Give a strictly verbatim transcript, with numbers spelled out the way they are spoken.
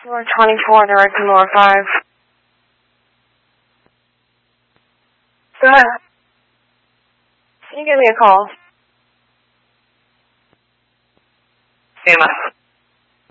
Floor twenty-four, direct to floor five. Go ahead. Can you give me a call? Emma.